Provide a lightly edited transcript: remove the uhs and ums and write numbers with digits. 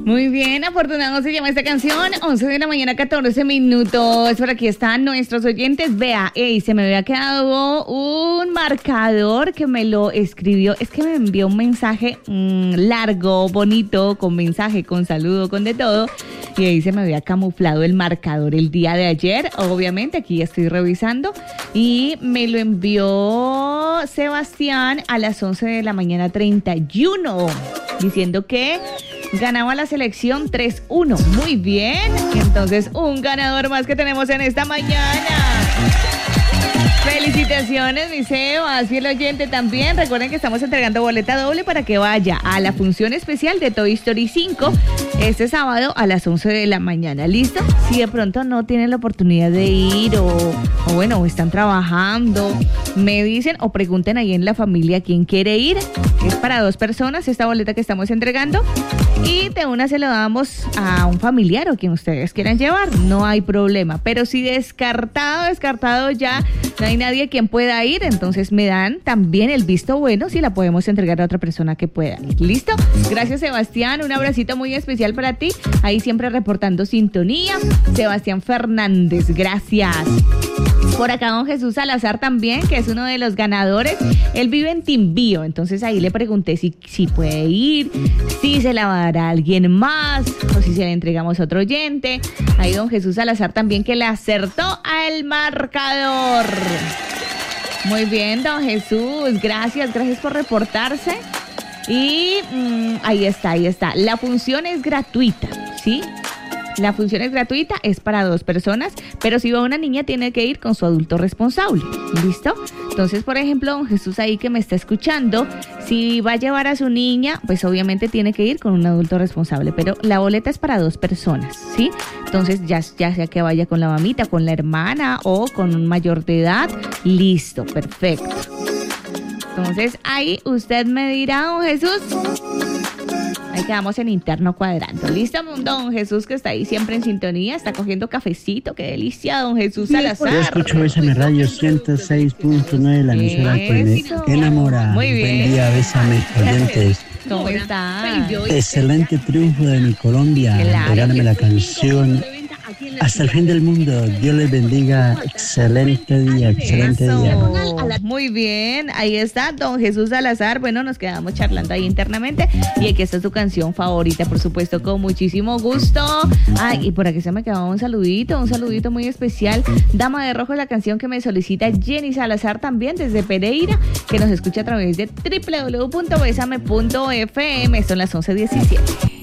Muy bien, afortunado se llama esta canción. 11 de la mañana, 14 minutos. Por aquí están nuestros oyentes. Vea, se me había quedado un marcador que me lo escribió. Es que me envió un mensaje largo, bonito, con mensaje, con saludo, con de todo. Y ahí se me había camuflado el marcador el día de ayer. Obviamente, aquí ya estoy revisando. Y me lo envió Sebastián a las 11 de la mañana 31. Diciendo que ganaba la selección 3-1. Muy bien. Entonces, un ganador más que tenemos en esta mañana. Felicitaciones, mi Sebas, fiel oyente también. Recuerden que estamos entregando boleta doble para que vaya a la función especial de Toy Story 5 este sábado a las 11 de la mañana. ¿Listo? Si de pronto no tienen la oportunidad de ir o están trabajando, me dicen o pregunten ahí en la familia quién quiere ir. Es para 2 personas esta boleta que estamos entregando y de una se lo damos a un familiar o quien ustedes quieran llevar. No hay problema, pero si descartado ya no hay nadie quien pueda ir, entonces me dan también el visto bueno si la podemos entregar a otra persona que pueda ir. ¿Listo? Gracias, Sebastián, un abracito muy especial para ti, ahí siempre reportando sintonía. Sebastián Fernández, gracias. Por acá don Jesús Salazar también, que es uno de los ganadores. Él vive en Timbío, entonces ahí le pregunté si puede ir, si se la va a dar a alguien más o si se la entregamos a otro oyente. Ahí don Jesús Salazar también, que le acertó al marcador. Muy bien, don Jesús, gracias por reportarse. Y ahí está. La función es gratuita, ¿sí? La función es gratuita, es para 2 personas, pero si va una niña tiene que ir con su adulto responsable, ¿listo? Entonces, por ejemplo, don Jesús ahí que me está escuchando, si va a llevar a su niña, pues obviamente tiene que ir con un adulto responsable, pero la boleta es para 2 personas, ¿sí? Entonces, ya sea que vaya con la mamita, con la hermana o con un mayor de edad, listo, perfecto. Entonces, ahí usted me dirá, don Jesús. Ahí quedamos en interno cuadrando. ¿Listo, don Jesús, que está ahí siempre en sintonía? Está cogiendo cafecito. ¡Qué delicia, don Jesús Salazar! Yo escucho SM Radio 106.9, la emisora que me enamora. Muy bien. Buen día, bésame, oyentes. ¿Cómo está? Excelente triunfo de mi Colombia. Claro. Regálame la canción Hasta el fin del mundo. Dios les bendiga. Excelente día, excelente día. Muy bien, ahí está don Jesús Salazar. Bueno, nos quedamos charlando ahí internamente y aquí está su canción favorita, por supuesto, con muchísimo gusto. Ay, y por aquí se me quedaba un saludito muy especial. Dama de Rojo, la canción que me solicita Jenny Salazar también desde Pereira, que nos escucha a través de www.besame.fm. Son las 11:17.